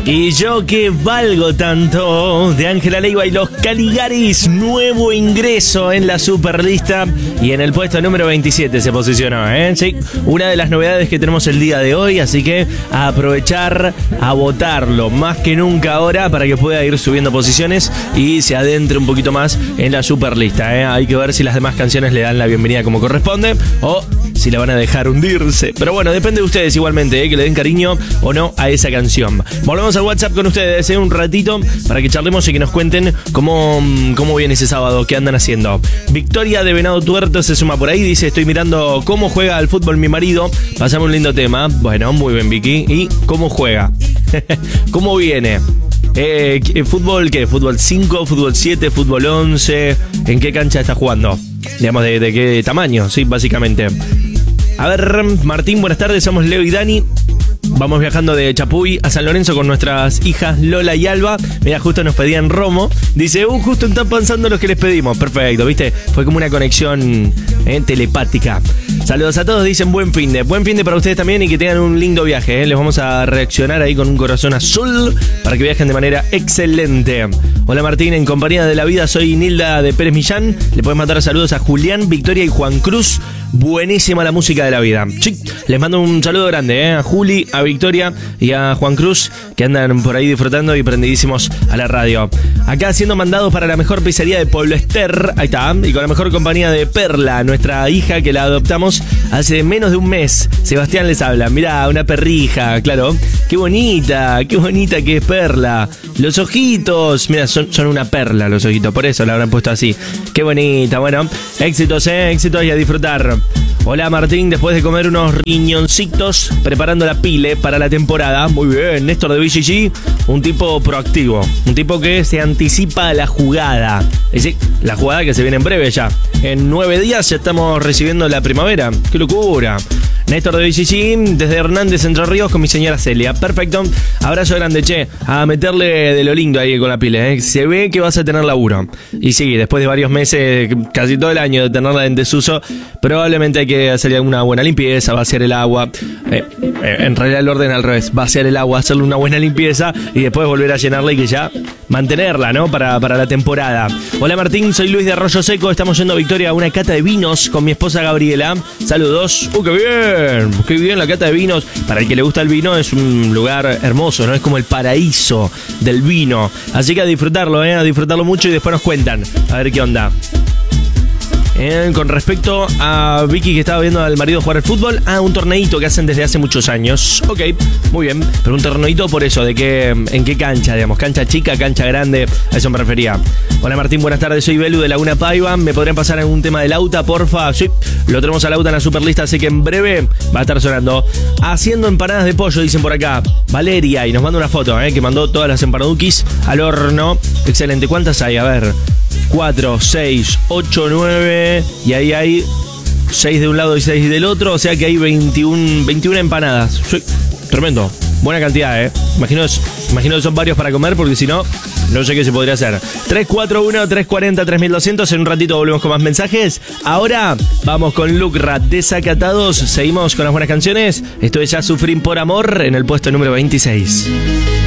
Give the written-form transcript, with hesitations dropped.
Y yo que valgo tanto, de Ángela Leiva y los Caligaris, nuevo ingreso en la Superlista y en el puesto número 27 se posicionó, Sí, una de las novedades que tenemos el día de hoy, así que a aprovechar a votarlo más que nunca ahora para que pueda ir subiendo posiciones y se adentre un poquito más en la Superlista, Hay que ver si las demás canciones le dan la bienvenida como corresponde o si la van a dejar hundirse. Pero bueno, depende de ustedes igualmente, que le den cariño o no a esa canción. Volvemos al WhatsApp con ustedes, un ratito para que charlemos y que nos cuenten cómo viene ese sábado, qué andan haciendo. Victoria de Venado Tuerto se suma por ahí, dice: estoy mirando cómo juega al fútbol mi marido. Pasame un lindo tema. Bueno, muy bien, Vicky. ¿Y cómo juega? ¿Cómo viene? ¿Fútbol qué? ¿Fútbol 5, fútbol 7, fútbol 11? ¿En qué cancha está jugando? Digamos, ¿de qué tamaño? Sí, básicamente. A ver, Martín, buenas tardes, somos Leo y Dani. Vamos viajando de Chapuy a San Lorenzo con nuestras hijas Lola y Alba. Mira, justo nos pedían romo. Dice, justo están pasando los que les pedimos. Perfecto, ¿viste? Fue como una conexión telepática. Saludos a todos, dicen buen fin de para ustedes también y que tengan un lindo viaje, Les vamos a reaccionar ahí con un corazón azul para que viajen de manera excelente. Hola Martín, en compañía de la vida soy Nilda de Pérez Millán. Le puedes mandar saludos a Julián, Victoria y Juan Cruz. Buenísima la música de la vida. Sí, les mando un saludo grande, a Juli, a Victoria y a Juan Cruz, que andan por ahí disfrutando y prendidísimos a la radio. Acá siendo mandados para la mejor pizzería de Pueblo Ester, ahí está, y con la mejor compañía de Perla, nuestra hija que la adoptamos hace menos de un mes. Sebastián les habla. Mirá, una perrija, claro. Qué bonita que es Perla. Los ojitos, mira, son una perla los ojitos, por eso la habrán puesto así. Qué bonita, bueno, éxitos y a disfrutar. Hola Martín, después de comer unos riñoncitos, preparando la pile para la temporada. Muy bien, Néstor de BGG, un tipo proactivo, un tipo que se anticipa a la jugada. Es decir, la jugada que se viene en breve ya. En 9 días ya estamos recibiendo la primavera. ¡Qué locura! Néstor de BGG, desde Hernández, Entre Ríos, con mi señora Celia. Perfecto. Abrazo grande, che. A meterle de lo lindo ahí con la pila, Se ve que vas a tener laburo. Y sí, después de varios meses, casi todo el año de tenerla en desuso, probablemente hay que hacerle alguna buena limpieza, vaciar el agua. En realidad el orden al revés. Vaciar el agua, hacerle una buena limpieza y después volver a llenarla y que ya mantenerla, ¿no? Para la temporada. Hola Martín, soy Luis de Arroyo Seco. Estamos yendo a Victoria a una cata de vinos con mi esposa Gabriela. Saludos. ¡Qué bien! Qué bien la cata de vinos. Para el que le gusta el vino es un lugar hermoso, ¿no? Es como el paraíso del vino. Así que a disfrutarlo, a disfrutarlo mucho y después nos cuentan. A ver qué onda. Con respecto a Vicky que estaba viendo al marido jugar al fútbol, un torneito que hacen desde hace muchos años. Ok, muy bien, pero un torneito por eso, ¿en qué cancha, digamos? ¿Cancha chica, cancha grande? A eso me refería. Hola Martín, buenas tardes, soy Belu de Laguna Paiva. ¿Me podrían pasar algún tema del Lauta, porfa? Sí, lo tenemos al Lauta en la Superlista, así que en breve va a estar sonando. Haciendo empanadas de pollo, dicen por acá Valeria, y nos manda una foto, que mandó todas las empanaduquis al horno. Excelente, ¿cuántas hay? A ver, 4, 6, 8, 9 y ahí hay 6 de un lado y 6 del otro, o sea que hay 21 empanadas. Sí, tremendo, buena cantidad, Imagino que son varios para comer porque si no, no sé qué se podría hacer. 341-340-3200, en un ratito volvemos con más mensajes. Ahora vamos con Lucra, Desacatados, seguimos con las buenas canciones. Esto es Ya Sufrí por Amor en el puesto número 26.